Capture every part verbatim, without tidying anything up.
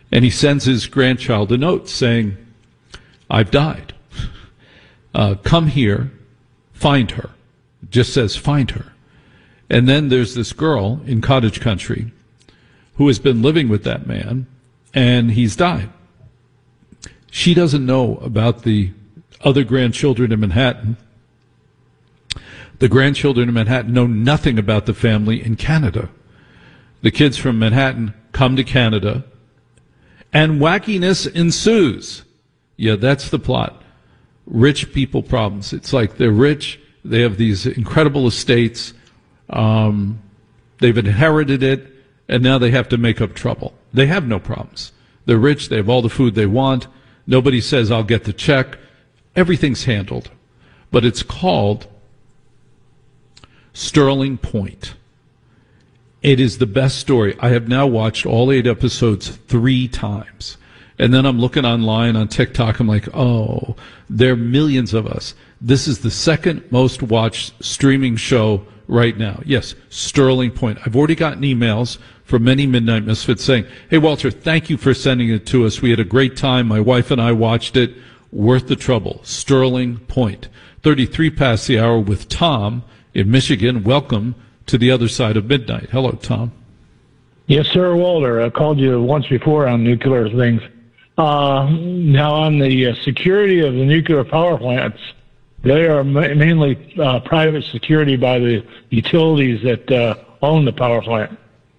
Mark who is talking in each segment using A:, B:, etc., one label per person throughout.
A: And he sends his grandchild a note saying, I've died. Uh, come here, find her. It just says find her. And then there's this girl in cottage country who has been living with that man, and he's died. She doesn't know about the other grandchildren in Manhattan. The grandchildren in Manhattan know nothing about the family in Canada. The kids from Manhattan come to Canada, and wackiness ensues. Yeah, that's the plot. Rich people problems. It's like they're rich, they have these incredible estates, um, they've inherited it, and now they have to make up trouble. They have no problems. They're rich, they have all the food they want. Nobody says, I'll get the check. Everything's handled. But it's called Sterling Point. It is the best story. I have now watched all eight episodes three times. And then I'm looking online on TikTok. I'm like, oh, there are millions of us. This is the second most watched streaming show right now. Yes, Sterling Point. I've already gotten emails from many Midnight Misfits saying, hey, Walter, thank you for sending it to us. We had a great time. My wife and I watched it. Worth the trouble. Sterling Point. thirty-three past the hour with Tom in Michigan. Welcome to the other side of midnight. Hello, Tom.
B: Yes, sir, Walter. I called you once before on nuclear things. Uh, now, on the uh, security of the nuclear power plants, they are ma- mainly uh, private security by the utilities that uh, own the power plant.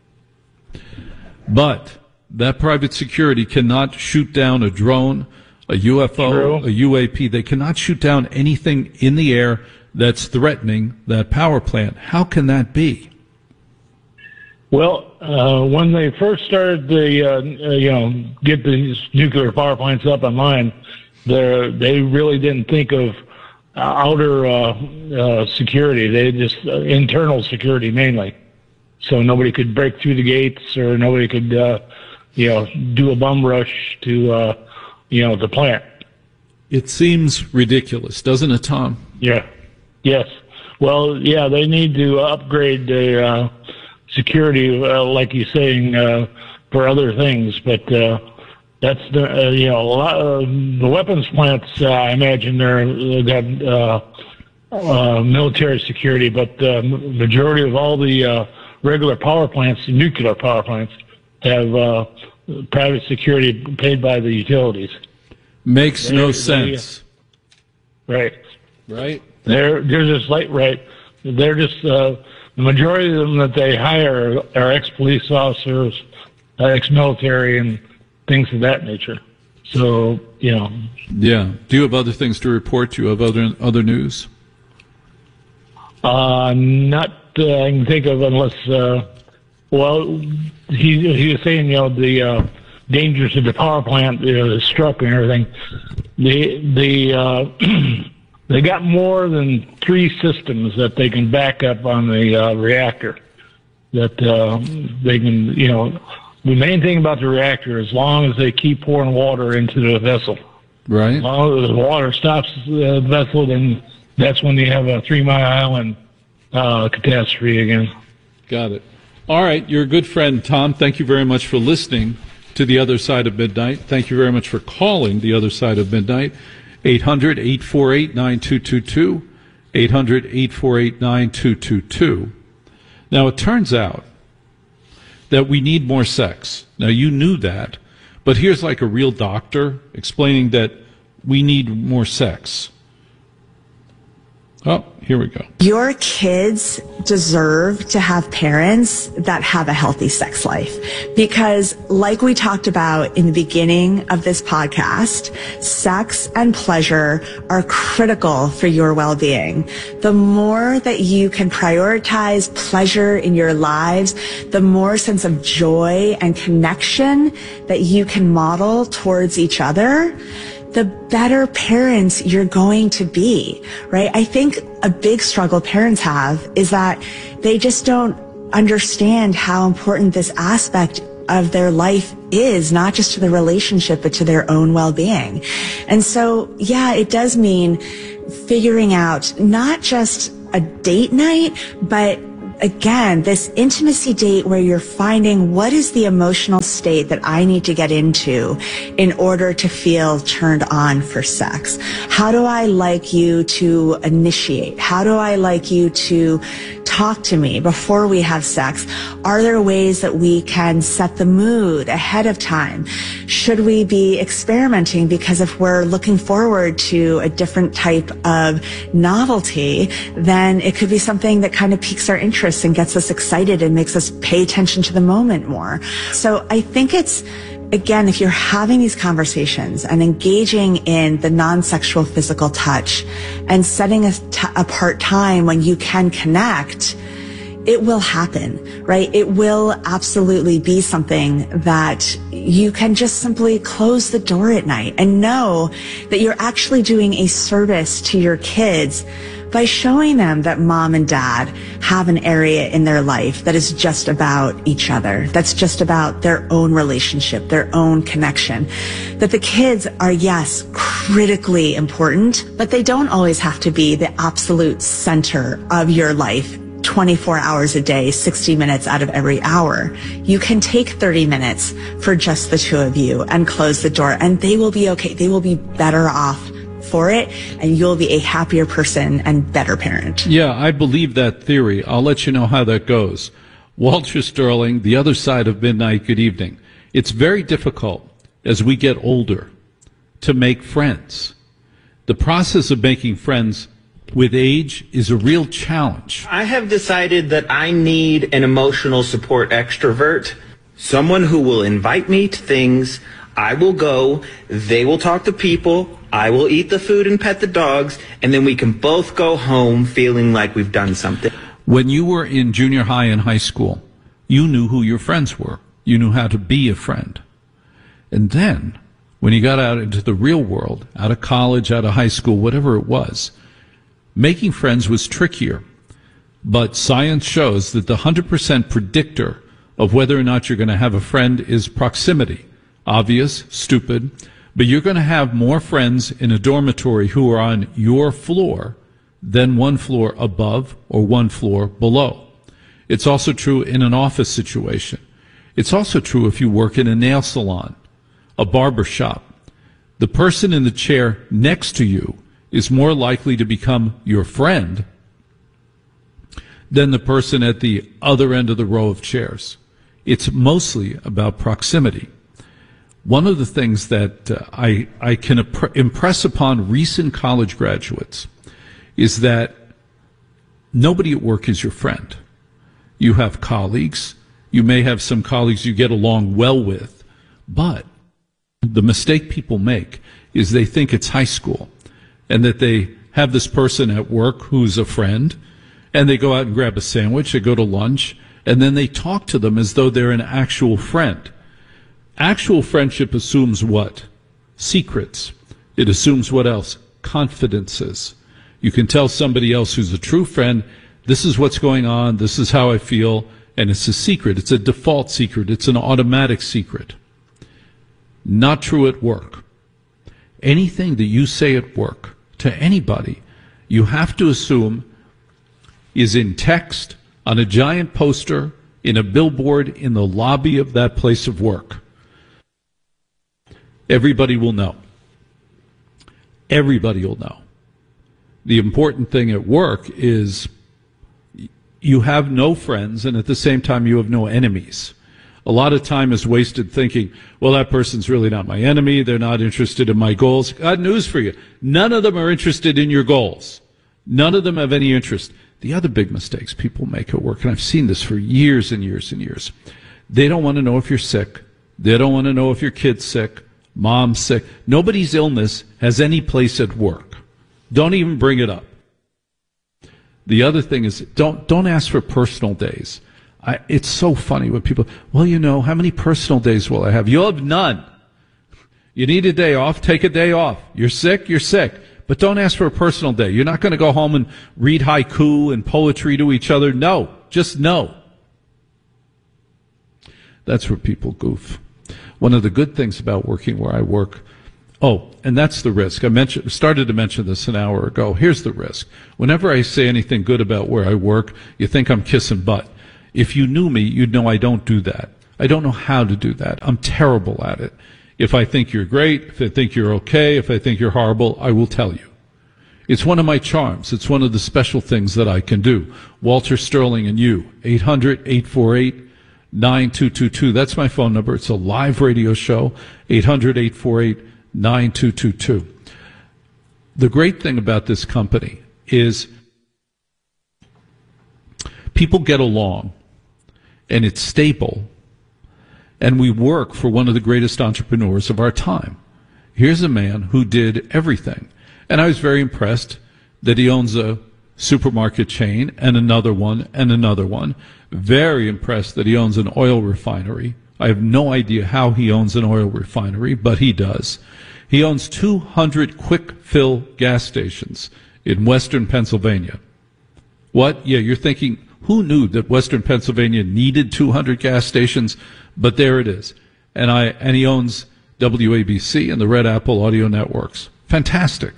A: But that private security cannot shoot down a drone, a U F O, True. a U A P. They cannot shoot down anything in the air that's threatening that power plant. How can that be?
B: Well, uh, when they first started the, uh, uh, you know, get these nuclear power plants up online, they really didn't think of uh, outer uh, uh, security. They just uh, internal security mainly. So nobody could break through the gates, or nobody could, uh, you know, do a bum rush to, uh, you know, the plant.
A: It seems ridiculous, doesn't it, Tom?
B: Yeah. Yes. Well, yeah, they need to upgrade their uh, security, uh, like you're saying, uh, for other things. But uh, that's the, uh, you know, a lot of the weapons plants, uh, I imagine they're, they've got uh, uh, military security, but the majority of all the uh, regular power plants, nuclear power plants, have uh, private security paid by the utilities.
A: Makes
B: they,
A: no sense.
B: They, right.
A: Right.
B: They're they're just like right. They're just uh, the majority of them that they hire are ex-police officers, uh, ex-military, and things of that nature. So you know.
A: Yeah. Do you have other things to report? Do you have other other news?
B: Uh, not uh, I can think of unless. Uh, well, he he was saying you know the uh, dangers of the power plant, you know, the struck and everything. The the. Uh, They got more than three systems that they can back up on the uh, reactor. That uh, they can, you know, the main thing about the reactor, as long as they keep pouring water into the vessel.
A: Right.
B: As long as the water stops the vessel, then that's when you have a Three Mile Island uh, catastrophe again.
A: Got it. All right. You're a good friend, Tom. Thank you very much for listening to The Other Side of Midnight. Thank you very much for calling The Other Side of Midnight. eight hundred, eight four eight, nine two two two, eight hundred, eight four eight, nine two two two. Now, it turns out that we need more sex. Now, you knew that, but here's like a real doctor explaining that we need more sex. Oh, here we go.
C: Your kids deserve to have parents that have a healthy sex life because, like we talked about in the beginning of this podcast, sex and pleasure are critical for your well-being. The more that you can prioritize pleasure in your lives, the more sense of joy and connection that you can model towards each other, the better parents you're going to be, right? I think a big struggle parents have is that they just don't understand how important this aspect of their life is, not just to the relationship, but to their own well-being. And so, yeah, it does mean figuring out not just a date night, but again, this intimacy date where you're finding what is the emotional state that I need to get into in order to feel turned on for sex. How do I like you to initiate? How do I like you to talk to me before we have sex? Are there ways that we can set the mood ahead of time? Should we be experimenting? Because if we're looking forward to a different type of novelty, then it could be something that kind of piques our interest and gets us excited and makes us pay attention to the moment more. So I think it's, again, if you're having these conversations and engaging in the non-sexual physical touch and setting a t- apart time when you can connect, it will happen, right? It will absolutely be something that you can just simply close the door at night and know that you're actually doing a service to your kids by showing them that mom and dad have an area in their life that is just about each other, that's just about their own relationship, their own connection. That the kids are, yes, critically important, but they don't always have to be the absolute center of your life twenty-four hours a day, sixty minutes out of every hour. You can take thirty minutes for just the two of you and close the door, and they will be okay. They will be better off for it, and you'll be a happier person and better parent.
A: Yeah, I believe that theory. I'll let you know how that goes. Walter Sterling, The Other Side of Midnight, good evening. It's very difficult as we get older to make friends. The process of making friends with age is a real challenge.
D: I have decided that I need an emotional support extrovert, someone who will invite me to things. I will go, they will talk to people, I will eat the food and pet the dogs, and then we can both go home feeling like we've done something.
A: When you were in junior high and high school, you knew who your friends were. You knew how to be a friend. And then, when you got out into the real world, out of college, out of high school, whatever it was, making friends was trickier. But science shows that the one hundred percent predictor of whether or not you're going to have a friend is proximity. Obvious, stupid, but you're going to have more friends in a dormitory who are on your floor than one floor above or one floor below. It's also true in an office situation. It's also true if you work in a nail salon, a barber shop. The person in the chair next to you is more likely to become your friend than the person at the other end of the row of chairs. It's mostly about proximity. One of the things that uh, I, I can imp- impress upon recent college graduates is that nobody at work is your friend. You have colleagues. You may have some colleagues you get along well with, but the mistake people make is they think it's high school and that they have this person at work who's a friend, and they go out and grab a sandwich, they go to lunch, and then they talk to them as though they're an actual friend. Actual friendship assumes what? Secrets. It assumes what else? Confidences. You can tell somebody else who's a true friend, this is what's going on, this is how I feel, and it's a secret. It's a default secret. It's an automatic secret. Not true at work. Anything that you say at work to anybody, you have to assume is in text, on a giant poster, in a billboard, in the lobby of that place of work. Everybody will know. Everybody will know. The important thing at work is you have no friends, and at the same time you have no enemies. A lot of time is wasted thinking, well, that person's really not my enemy. They're not interested in my goals. Got news for you. None of them are interested in your goals. None of them have any interest. The other big mistakes people make at work, and I've seen this for years and years and years, they don't want to know if you're sick. They don't want to know if your kid's sick, mom's sick. Nobody's illness has any place at work. Don't even bring it up. The other thing is, don't don't ask for personal days. I, it's so funny when people, well, you know, how many personal days will I have? You'll have none. You need a day off, take a day off. You're sick, you're sick. But don't ask for a personal day. You're not going to go home and read haiku and poetry to each other. No, just no. That's where people goof. One of the good things about working where I work, Oh, and that's the risk. I mentioned, started to mention this an hour ago. Here's the risk. Whenever I say anything good about where I work, you think I'm kissing butt. If you knew me, you'd know I don't do that. I don't know how to do that. I'm terrible at it. If I think you're great, if I think you're okay, if I think you're horrible, I will tell you. It's one of my charms. It's one of the special things that I can do. Walter Sterling and you, eight hundred, eight four eight, nine two two two. That's my phone number. It's a live radio show, eight hundred, eight four eight, nine two two two. The great thing about this company is people get along, and it's stable, and we work for one of the greatest entrepreneurs of our time. Here's a man who did everything. And I was very impressed that he owns a supermarket chain and another one and another one. Very impressed that he owns an oil refinery. I have no idea how he owns an oil refinery, but he does. He owns two hundred quick-fill gas stations in western Pennsylvania. What? Yeah, you're thinking, who knew that western Pennsylvania needed two hundred gas stations? But there it is. And I and he owns W A B C and the Red Apple Audio Networks. Fantastic.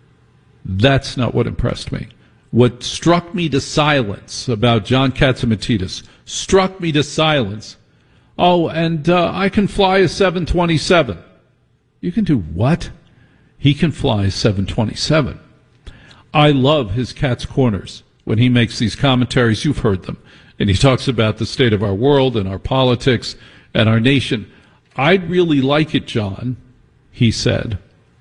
A: That's not what impressed me. What struck me to silence about John Catsimatidis, struck me to silence. Oh, and uh, I can fly a seven twenty-seven. You can do what? He can fly a seven twenty-seven. I love his Cat's Corners. When he makes these commentaries, you've heard them. And he talks about the state of our world and our politics and our nation. I'd really like it, John, he said,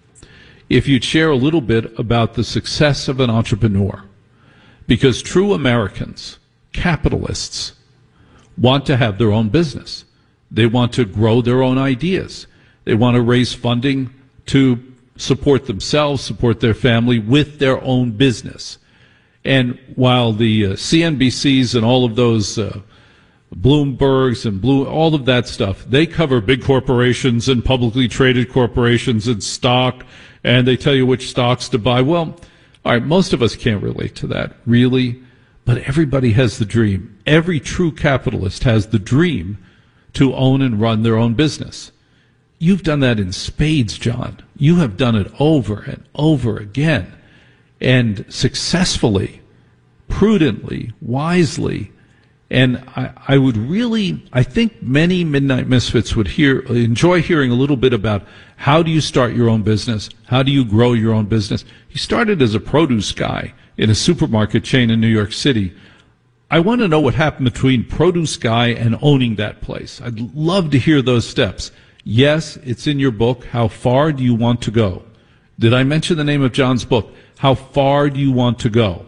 A: if you'd share a little bit about the success of an entrepreneur. Because true Americans, capitalists, want to have their own business. They want to grow their own ideas. They want to raise funding to support themselves, support their family with their own business. And while the uh, C N B Cs and all of those uh, Bloombergs and Blue, all of that stuff, they cover big corporations and publicly traded corporations and stock, and they tell you which stocks to buy. Well, all right, most of us can't relate to that, really, but everybody has the dream. Every true capitalist has the dream to own and run their own business. You've done that in spades, John. You have done it over and over again, and successfully, prudently, wisely. And I, I would really, I think many Midnight Misfits would hear, enjoy hearing a little bit about how do you start your own business? How do you grow your own business? He started as a produce guy in a supermarket chain in New York City. I want to know what happened between produce guy and owning that place. I'd love to hear those steps. Yes, it's in your book. How far do you want to go? Did I mention the name of John's book? How far do you want to go?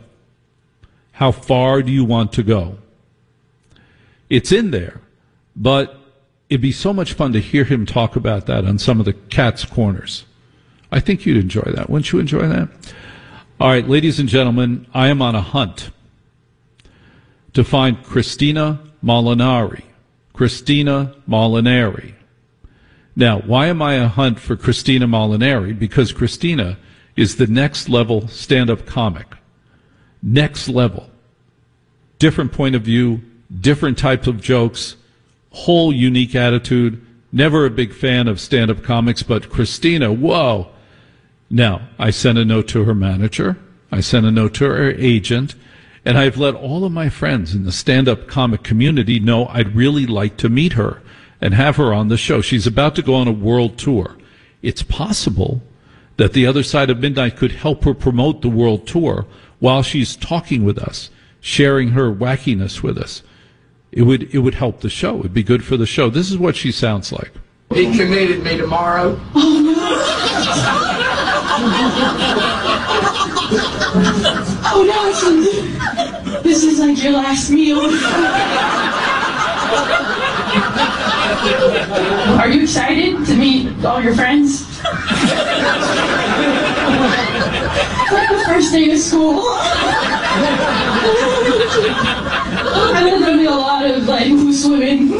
A: How far do you want to go? It's in there, but it'd be so much fun to hear him talk about that on some of the Cat's Corners. I think you'd enjoy that. Wouldn't you enjoy that? All right, ladies and gentlemen, I am on a hunt to find Christina Molinari. Christina Molinari. Now, why am I a hunt for Christina Molinari? Because Christina is the next level stand-up comic. Next level. Different point of view, different types of jokes, whole unique attitude. Never a big fan of stand-up comics, but Christina, whoa. Now, I sent a note to her manager. I sent a note to her agent. And I've let all of my friends in the stand-up comic community know I'd really like to meet her and have her on the show. She's about to go on a world tour. It's possible that The Other Side of Midnight could help her promote the world tour while she's talking with us, sharing her wackiness with us. It would it would help the show. It would be good for the show. This is what she sounds like.
E: He committed me tomorrow.
F: Oh, no. Oh, Nelson. This is like your last meal. Are you excited to meet all your friends? It's like the first day of school. I know there'll be a lot of, like, swimming.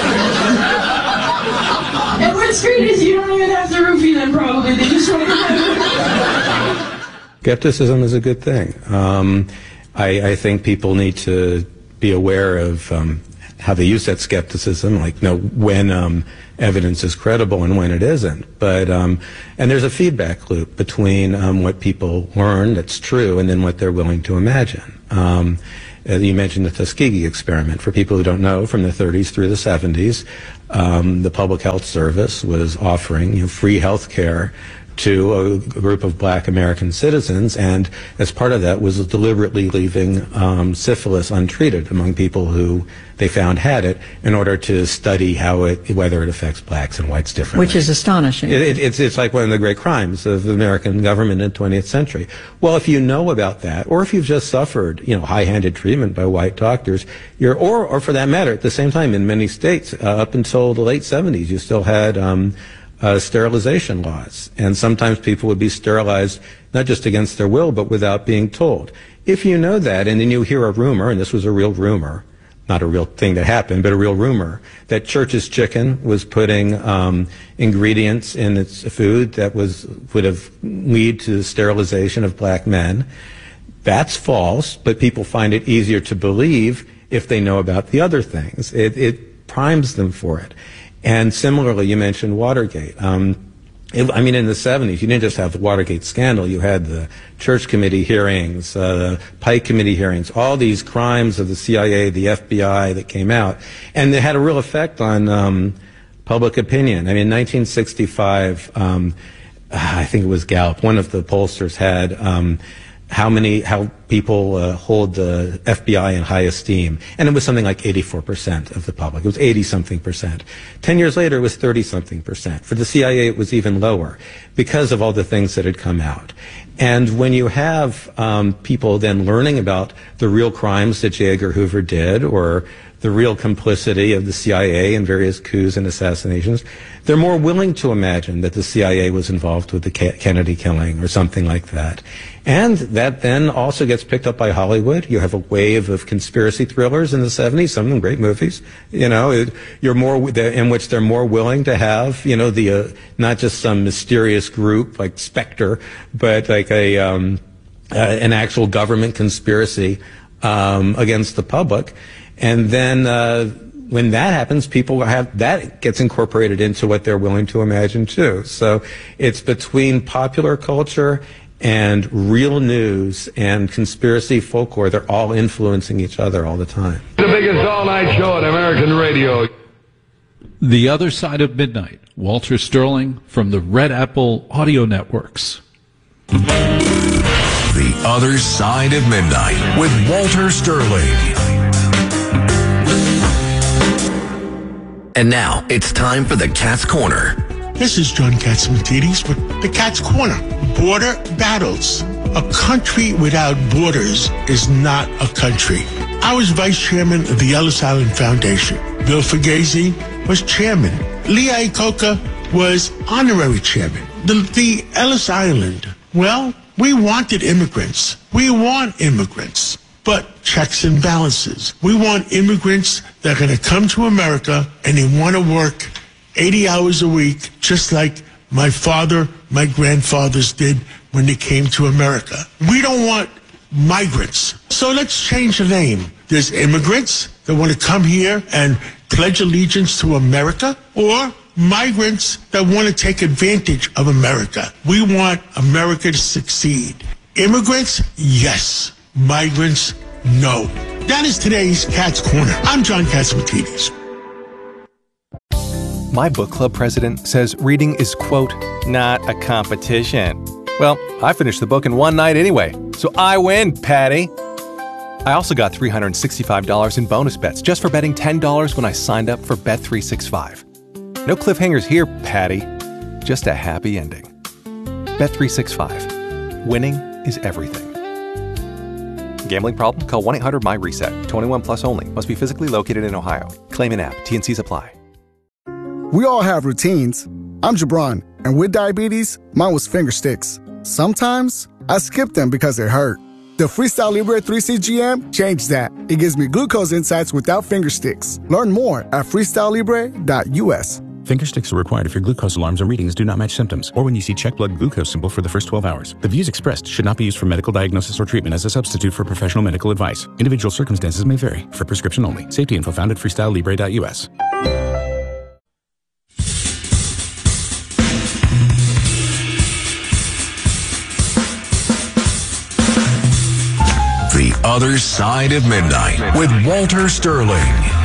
F: And what's great is you don't even have to roofie them, probably. They just want to.
G: Skepticism is a good thing. Um, I, I think people need to be aware of um, how they use that skepticism, like, you know, when um, evidence is credible and when it isn't. But um, and there's a feedback loop between um, what people learn that's true and then what they're willing to imagine. Um, you mentioned the Tuskegee experiment. For people who don't know, from the thirties through the seventies, um, the Public Health Service was offering, you know, free health care to a group of black American citizens, and as part of that was deliberately leaving um, syphilis untreated among people who they found had it, in order to study how it, whether it affects blacks and whites differently.
H: Which is astonishing.
G: It, it, it's, it's like one of the great crimes of the American government in the twentieth century. Well, if you know about that, or if you've just suffered, you know, high-handed treatment by white doctors, you're, or, or for that matter, at the same time, in many states, uh, up until the late seventies, you still had um, Uh, sterilization laws, and sometimes people would be sterilized not just against their will, but without being told. If you know that, and then you hear a rumor, and this was a real rumor, not a real thing that happened, but a real rumor, that Church's Chicken was putting um, ingredients in its food that was would have lead to the sterilization of black men, that's false, but people find it easier to believe if they know about the other things. It, it primes them for it. And similarly, you mentioned Watergate. Um, it, I mean, in the seventies, you didn't just have the Watergate scandal. You had the Church Committee hearings, uh, the Pike Committee hearings, all these crimes of the C I A, the F B I that came out. And they had a real effect on um, public opinion. I mean, in nineteen sixty-five, um, I think it was Gallup, one of the pollsters had um, how many, how people uh, hold the F B I in high esteem. And it was something like eighty-four percent of the public. It was eighty-something percent. Ten years later, it was thirty-something percent. For the C I A, it was even lower because of all the things that had come out. And when you have um, people then learning about the real crimes that J. Edgar Hoover did, or the real complicity of the C I A in various coups and assassinations, they're more willing to imagine that the C I A was involved with the Kennedy killing or something like that. And that then also gets picked up by Hollywood. You have a wave of conspiracy thrillers in the seventies, some of them great movies, you know, it, you're more, in which they're more willing to have, you know, the, uh, not just some mysterious group like Spectre, but like a, um, uh, an actual government conspiracy, um, against the public. And then, uh, when that happens, people have, that gets incorporated into what they're willing to imagine too. So it's between popular culture and real news and conspiracy folklore. They're all influencing each other all the time.
I: The biggest all-night show on American radio.
A: The Other Side of Midnight. Walter Sterling from the Red Apple Audio Networks.
J: The Other Side of Midnight with Walter Sterling. And now it's time for the Cat's Corner.
K: This is John Catsimatidis with the Cat's Corner. Border battles. A country without borders is not a country. I was vice chairman of the Ellis Island Foundation. Bill Fugazi was chairman. Lee Iacocca was honorary chairman. The, the Ellis Island, well, we wanted immigrants. We want immigrants. But checks and balances. We want immigrants that are going to come to America and they want to work eighty hours a week, just like my father, my grandfathers did when they came to America. We don't want migrants. So let's change the name. There's immigrants that want to come here and pledge allegiance to America, or migrants that want to take advantage of America. We want America to succeed. Immigrants, yes. Migrants, no. That is today's Cat's Corner. I'm John Catsimatidis.
L: My book club president says reading is, quote, not a competition. Well, I finished the book in one night anyway, so I win, Patty. I also got three hundred sixty-five dollars in bonus bets just for betting ten dollars when I signed up for Bet three sixty-five. No cliffhangers here, Patty. Just a happy ending. Bet three sixty-five. Winning is everything. Gambling problem? Call one eight hundred my reset. twenty-one plus only. Must be physically located in Ohio. Claim in app. T N Cs apply.
M: We all have routines. I'm Jabron, and with diabetes, mine was finger sticks. Sometimes I skip them because they hurt. The Freestyle Libre three C G M changed that. It gives me glucose insights without finger sticks. Learn more at freestyle libre dot U S.
H: Finger sticks are required if your glucose alarms or readings do not match symptoms, or when you see check blood glucose symbol for the first twelve hours. The views expressed should not be used for medical diagnosis or treatment as a substitute for professional medical advice. Individual circumstances may vary. For prescription only. Safety info found at freestyle libre dot u s.
J: The Other Side of Midnight with Walter Sterling.